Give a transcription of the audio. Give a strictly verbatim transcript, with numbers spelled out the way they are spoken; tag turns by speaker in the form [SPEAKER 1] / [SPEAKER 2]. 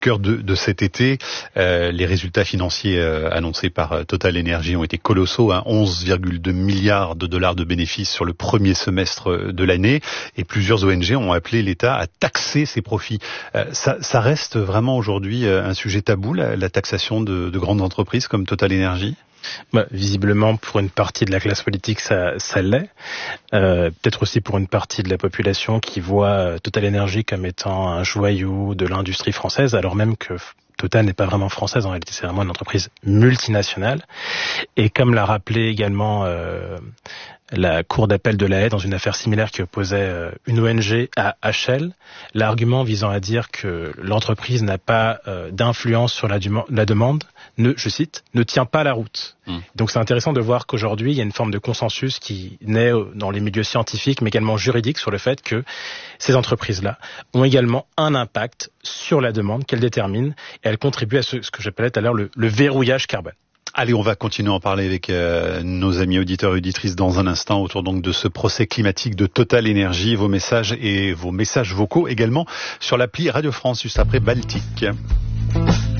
[SPEAKER 1] cœur de, de cet été, euh, les résultats financiers euh, annoncés par euh, Total Energy ont été colossaux, hein, onze virgule deux milliards de dollars de bénéfices sur le premier semestre de l'année, et plusieurs O N G ont appelé l'État à taxer ses profits. Euh, ça, ça reste vraiment aujourd'hui un sujet tabou, la, la taxation de, de grandes entreprises comme Total Energy ?
[SPEAKER 2] Bah, visiblement, pour une partie de la classe politique, ça, ça l'est. Euh, peut-être aussi pour une partie de la population qui voit Total Energy comme étant un joyau de l'industrie française, alors même que Total n'est pas vraiment française, en réalité c'est vraiment une entreprise multinationale. Et comme l'a rappelé également euh, la Cour d'appel de La Haye dans une affaire similaire qui opposait euh, une O N G à H L, l'argument visant à dire que l'entreprise n'a pas euh, d'influence sur la, du- la demande, ne, je cite, ne tient pas la route. Mmh. Donc c'est intéressant de voir qu'aujourd'hui il y a une forme de consensus qui naît dans les milieux scientifiques mais également juridiques sur le fait que ces entreprises-là ont également un impact sur la demande qu'elles déterminent et elles contribuent à ce, ce que j'appelais tout à l'heure le, le verrouillage carbone.
[SPEAKER 1] Allez, on va continuer à en parler avec euh, nos amis auditeurs et auditrices dans un instant autour donc de ce procès climatique de Total Energy. Vos messages et vos messages vocaux également sur l'appli Radio France juste après Baltique.